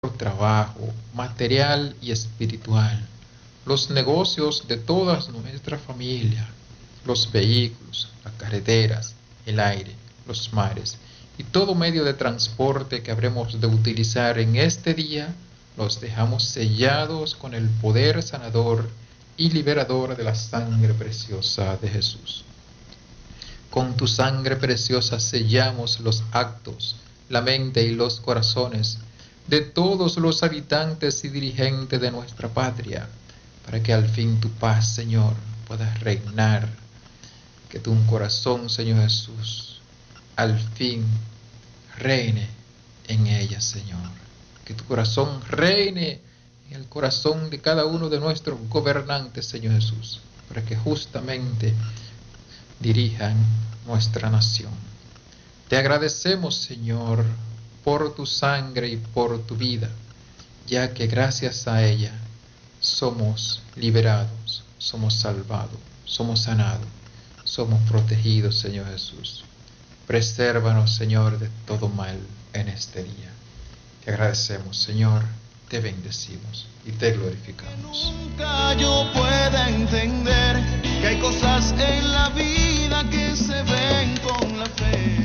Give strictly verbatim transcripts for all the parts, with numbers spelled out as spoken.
trabajo, material y espiritual, los negocios de toda nuestra familia, los vehículos, las carreteras, el aire, los mares y todo medio de transporte que habremos de utilizar en este día, los dejamos sellados con el poder sanador y liberador de la sangre preciosa de Jesús. Con tu sangre preciosa sellamos los actos, la mente y los corazones de todos los habitantes y dirigentes de nuestra patria, para que al fin tu paz, Señor, pueda reinar. Que tu corazón, Señor Jesús, al fin reine en ella, Señor. Que tu corazón reine en el corazón de cada uno de nuestros gobernantes, Señor Jesús, para que justamente dirijan nuestra nación. Te agradecemos, Señor, por tu sangre y por tu vida, ya que gracias a ella somos liberados, somos salvados, somos sanados, somos protegidos, Señor Jesús. Presérvanos, Señor, de todo mal en este día. Te agradecemos, Señor, te bendecimos y te glorificamos. Nunca yo pueda entender que hay cosas en la vida que se ven con la fe.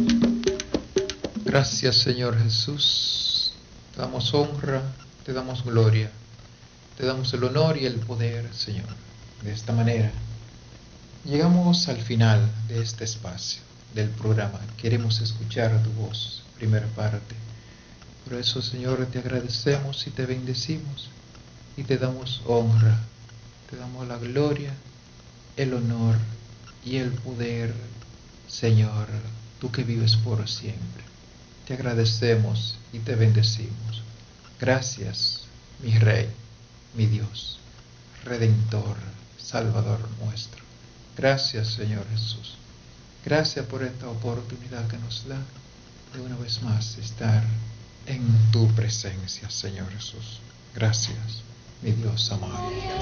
Gracias, Señor Jesús. Te damos honra, te damos gloria, te damos el honor y el poder, Señor. De esta manera, llegamos al final de este espacio del programa. Queremos escuchar tu voz, primera parte. Por eso, Señor, te agradecemos y te bendecimos y te damos honra, te damos la gloria, el honor y el poder, Señor, tú que vives por siempre. Te agradecemos y te bendecimos. Gracias, mi Rey, mi Dios, Redentor, Salvador nuestro. Gracias, Señor Jesús. Gracias por esta oportunidad que nos da de una vez más estar en tu presencia, Señor Jesús. Gracias, mi Dios amado.